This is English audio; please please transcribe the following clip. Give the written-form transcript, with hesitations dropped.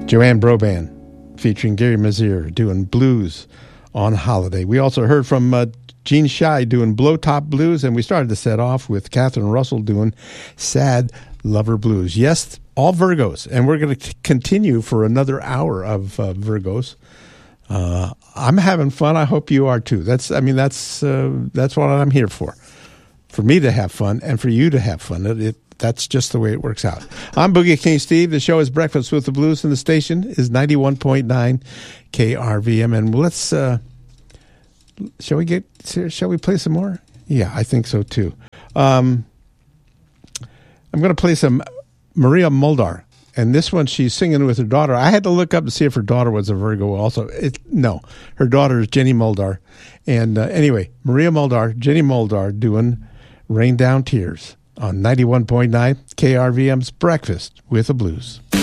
Joanne Broban featuring Gary Mazier doing Blues on Holiday. We also heard from Gene Shai doing Blow Top Blues, and we started to set off with Catherine Russell doing Sad Lover Blues. Yes, all Virgos, and we're going to continue for another hour of Virgos. I'm having fun. I hope you are too. That's what I'm here for me to have fun and for you to have fun. That's just the way it works out. I'm Boogie King Steve. The show is Breakfast with the Blues, and the station is 91.9 KRVM. And let's, shall we play some more? Yeah, I think so too. I'm going to play some Maria Muldaur. And this one, she's singing with her daughter. I had to look up to see if her daughter was a Virgo also. No, her daughter is Jenny Muldaur. And anyway, Maria Muldaur, Jenny Muldaur doing Rain Down Tears on 91.9 KRVM's Breakfast with the Blues.